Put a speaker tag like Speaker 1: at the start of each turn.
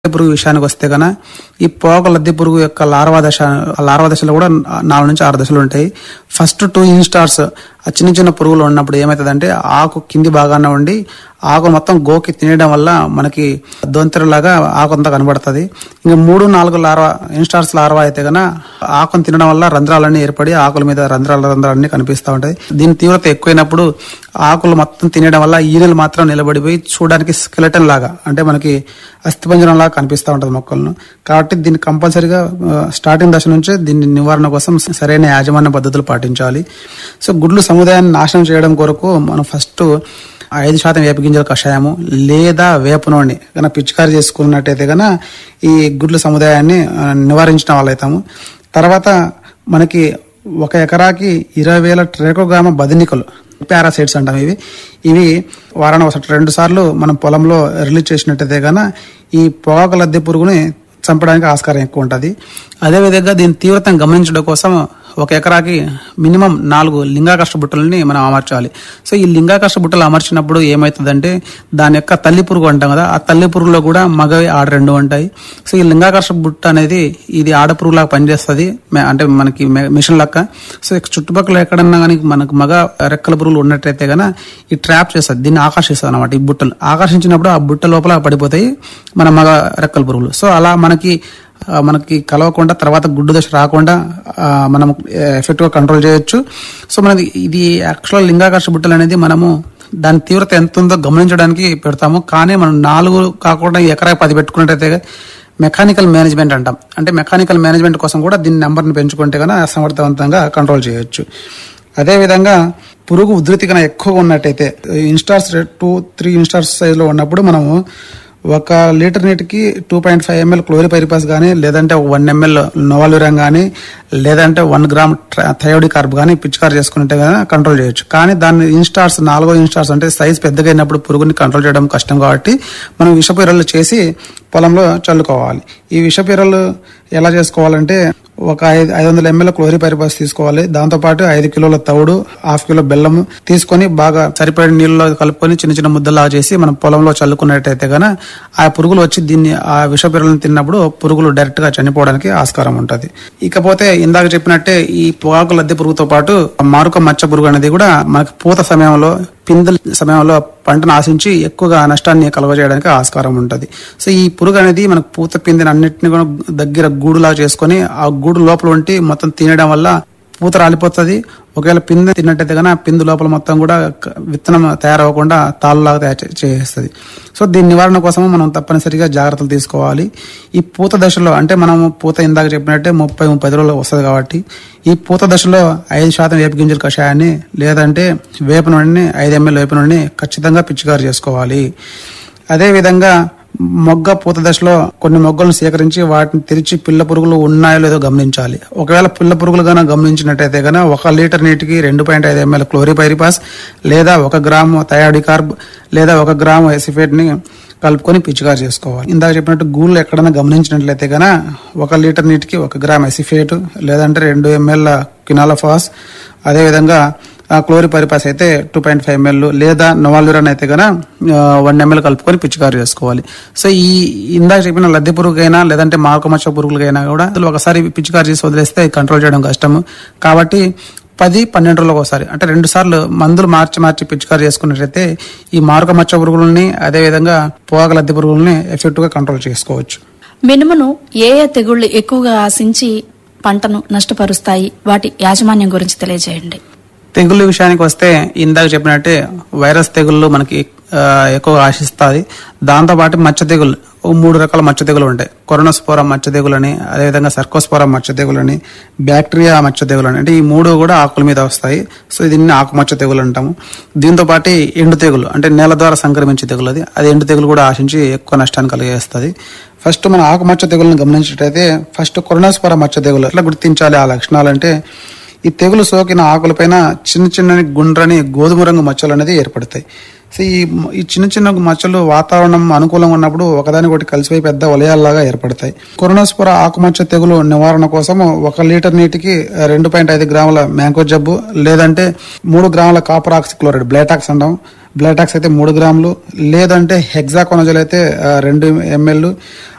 Speaker 1: పురుగు విషయానికి వస్తే కనుక ఈ పోక లద్దె పురుగు యొక్క లార్వా దశలో కూడా 4 నుంచి 6 దశలు ఉంటాయి. ఫస్ట్ 2 ఇన్స్టార్స్ ఆ చిన్న చిన్న పురుగులు ఉన్నప్పుడు ఏమవుతుందంటే ఆకు కింది భాగాన ఉండి ఆకు మొత్తం గోకి తినేయడం వల్ల మనకి దొంతెరలాగా ఆకు అంతా కనబడుతుంది. ఇంకా 3-4 ఇన్స్టార్స్ లార్వా అయితే కనుక ఆకును తినడం వల్ల రంధ్రాలన్నీ ఏర్పడి ఆకుల మీద రంధ్రాలన్నీ కనిపిస్తూ ఉంటాయి. దీని తీవ్రత ఎక్కువైనప్పుడు ఆకులు మొత్తం తినేయడం వల్ల ఈనెలు మాత్రం నిలబడిపోయి చూడడానికి స్కెలెటన్ లాగా అంటే మనకి అస్థిపంజరం లాగా కనిపిస్తూ ఉంటుంది మొక్కలను. కాబట్టి దీన్ని కంపల్సరీగా స్టార్టింగ్ దశ నుంచే దీన్ని నివారణ కోసం సరైన యాజమాన్య పద్ధతులు పాటించాలి. సో గుడ్లు సముదాయాన్ని నాశనం చేయడం కొరకు మనం ఫస్ట్ 5% వేప గింజల కషాయము లేదా వేప నూనె కనుక పిచికారీ చేసుకున్నట్టయితే కనుక ఈ గుడ్ల సముదాయాన్ని నివారించిన వాళ్ళైతాము. తర్వాత మనకి 1 ఎకరాకి 20,000 ట్రైకోగ్రామ బదినికలు పారాసైట్స్ అంటాం. ఇవి వారానికి ఒకసారి 2 సార్లు మనం పొలంలో రిలీజ్ చేసినట్టయితే కనుక ఈ పొగాకు లద్దె పురుగుని చంపడానికి ఆస్కారం ఎక్కువ ఉంటుంది. అదేవిధంగా దీని తీవ్రతను గమనించడం కోసం 1 ఎకరాకి మినిమం 4 లింగాకర్ష బుట్టలని మనం అమర్చాలి. సో ఈ లింగాకర్ష బుట్టలు అమర్చినప్పుడు ఏమవుతుందంటే దాని యొక్క తల్లి పురుగు అంటాం కదా, ఆ తల్లి పురుగులో కూడా మగవి ఆడ 2 ఉంటాయి. సో ఈ లింగాకర్ష బుట్ట అనేది ఇది ఆడ పురుగులాగా పనిచేస్తుంది, అంటే మనకి మిషన్ లెక్క. సో చుట్టుపక్కల ఎక్కడన్నా కానీ మనకు మగ రెక్కల పురుగులు ఉన్నట్టయితే కనుక ఈ ట్రాప్ చేస్తుంది, దీన్ని ఆకర్షిస్తుంది అనమాట. ఈ బుట్టలు ఆకర్షించినప్పుడు ఆ బుట్ట లోపల పడిపోతాయి మన మగ రెక్కల పురుగులు. సో అలా మనకి కలవకుండా తర్వాత గుడ్డు దశ రాకుండా మనం ఎఫెక్టివ్ గా కంట్రోల్ చేయొచ్చు. సో మనకి ఇది యాక్చువల్ లింగాకర్ష బుట్టలు అనేది మనము దాని తీవ్రత ఎంత ఉందో గమనించడానికి పెడతాము. కానీ మనం 4 కాకుండా ఎకరా 10 పెట్టుకున్నట్టయితే మెకానికల్ మేనేజ్మెంట్ అంటాం. అంటే మెకానికల్ మేనేజ్మెంట్ కోసం కూడా దీని నెంబర్ని పెంచుకుంటే కనుక సమర్థవంతంగా కంట్రోల్ చేయొచ్చు. అదేవిధంగా పురుగు ఉధృతి కన్నా ఎక్కువగా ఉన్నట్టయితే ఇన్స్టార్స్ 2-3 ఇన్స్టార్స్ సైజ్ లో ఉన్నప్పుడు మనము 1 లీటర్ నీటికి 2.5 ml క్లోరిపైరిపాస్ కానీ లేదంటే 1 ml నోవాల్యూరాన్ కానీ లేదంటే 1 గ్రామ్ థయోడికార్బ్ కానీ పిచికారి చేసుకుంటే కంట్రోల్ చేయొచ్చు. కానీ దాన్ని ఇన్స్టార్స్ 4 ఇన్స్టార్స్ అంటే సైజ్ పెద్దగా అయినప్పుడు పురుగుని కంట్రోల్ చేయడం కష్టం కాబట్టి మనం విషపీరలు చేసి పొలంలో చల్లుకోవాలి. ఈ విషపీరలు ఎలా చేసుకోవాలంటే 500 ml క్లోరిపైరిపాస్ తీసుకోవాలి. దాంతోపాటు 5 కిలోల తవుడు, 1/2 కిలో బెల్లము తీసుకొని బాగా సరిపడే నీళ్ళలో కలుపుకొని చిన్న చిన్న ముద్దలాగా చేసి మనం పొలంలో చల్లుకున్నట్టయితే గన ఆ పురుగులు వచ్చి దీన్ని ఆ విషపీరలను తిన్నప్పుడు పురుగులు డైరెక్ట్ గా చనిపోవడానికి ఆస్కారం ఉంటుంది. ఇకపోతే ఇందాక చెప్పినట్టే ఈ పొగాకు లద్దె పురుగుతో పాటు మారుక మచ్చ పురుగు అనేది కూడా మనకి పూత సమయంలో పిందెల సమయంలో పంటను ఆశించి ఎక్కువగా నష్టాన్ని కలుగజేయడానికి ఆస్కారం ఉంటుంది. సో ఈ పురుగు అనేది మనకు పూత పిందెని అన్నింటినీ కూడా దగ్గర గూడులా చేసుకుని ఆ గూడు లోపల ఉండి మొత్తం తినడం వల్ల పూత రాలిపోతుంది. ఒకవేళ పిందె తిన్నట్టయితే కనుక పిందు లోపల మొత్తం కూడా విత్తనం తయారవ్వకుండా తాళ్ళలాగా తయారు చేస్తుంది. సో దీని నివారణ కోసం మనం తప్పనిసరిగా జాగ్రత్తలు తీసుకోవాలి. ఈ పూత దశలో అంటే మనము పూత ఇందాక చెప్పినట్టే 30-30 రోజులు వస్తుంది కాబట్టి ఈ పూత దశలో 5% వేప గింజల కషాయాన్ని లేదంటే వేప నూనెని 5 ml వేప నూనెని ఖచ్చితంగా పిచికారి చేసుకోవాలి. అదేవిధంగా మొగ్గ పూత దశలో కొన్ని మొగ్గలను సేకరించి వాటిని తెరిచి పిల్ల పురుగులు ఉన్నాయో లేదో గమనించాలి. ఒకవేళ పిల్ల పురుగులు గాన గమనించినట్టయితే గన 1 లీటర్ నీటికి 2.5 ml క్లోరిపైరిపాస్ లేదా 1 గ్రాము థయోడికార్బ్ లేదా 1 గ్రాము ఎసిఫేట్ ని కలుపుకొని పిచికారి చేసుకోవాలి. ఇందాక చెప్పినట్టు గూళ్ళు ఎక్కడైనా గమనించినట్లయితే గన 1 లీటర్ నీటికి 1 గ్రామ్ ఎసిఫేట్ లేదంటే 2 ml క్వినాలఫాస్, అదేవిధంగా క్లోరిపైరిపాస్ అయితే 2.5 ml లేదా నోవాల్యూరాన్ అయితే కనుక 1 ml కలుపుకొని పిచికారి చేసుకోవాలి. సో ఈ ఇందాక చెప్పిన లద్దె పురుగుకైనా లేదంటే మారుకమచ్చ పురుగులకైనా కూడా ఒకసారి పిచికారి చేసి వదిలేస్తే కంట్రోల్ చేయడం కష్టము. కాబట్టి 10-12 రోజులకు ఒకసారి అంటే 2 సార్లు మందులు మార్చి పిచికారి చేసుకున్నట్లయితే ఈ మారుకమచ్చ పురుగులని అదేవిధంగా పొగాకు లద్దె పురుగులని ఎఫెక్టివ్ గా కంట్రోల్ చేసుకోవచ్చు.
Speaker 2: మినుమును ఏ తెగుళ్లు ఎక్కువగా ఆశించి పంటను నష్టపరుస్తాయి, వాటి యాజమాన్యం గురించి తెలియజేయండి.
Speaker 1: తెగుళ్ళ విషయానికి వస్తే ఇందాక చెప్పినట్టే వైరస్ తెగుళ్ళు మనకి ఎక్కువగా ఆశిస్తుంది. దాంతోపాటు మచ్చ తెగుళ్ళు 3 రకాల మచ్చ తెగులు ఉంటాయి. కొరోనాస్పోరా మచ్చ తెగులని, అదేవిధంగా సర్కోస్పోరా మచ్చ తెగులని, బ్యాక్టీరియా మచ్చ తెగులని, అంటే ఈ 3 కూడా ఆకుల మీద వస్తాయి. సో దీన్ని ఆకుమచ్చ తెగులు అంటాము. దీంతో పాటు ఎండు తెగులు అంటే నేల ద్వారా సంక్రమించే తెగులు అది ఎండు తెగులు కూడా ఆశించి ఎక్కువ నష్టాన్ని కలిగేస్తుంది. ఫస్ట్ మన ఆకుమచ్చ తెగులను గమనించినట్టయితే ఫస్ట్ కొరోనాస్పోరా మచ్చ తెగులు ఎట్లా గుర్తించాలి ఆ లక్షణాలంటే ఈ తెగులు సోకిన ఆకులపైన చిన్న గుండ్రని గోధుమ రంగు మచ్చలు అనేది ఏర్పడతాయి. సో ఈ చిన్న మచ్చలు వాతావరణం అనుకూలంగా ఉన్నప్పుడు ఒకదానికొకటి కలిసిపోయి పెద్ద వలయాల్లాగా ఏర్పడతాయి. కొరోనాస్పోరా ఆకుమచ్చ తెగులు నివారణ కోసం 1 లీటర్ నీటికి 2.5 గ్రాముల మ్యాంకో జబ్బు లేదంటే 3 గ్రాముల కాపర్ ఆక్సిక్లోరైడ్ బ్లేటాక్స్ అంటాం. బ్లేటాక్స్ అయితే 3 గ్రాములు లేదంటే హెగ్జాకోనజోల్ అయితే 2 ml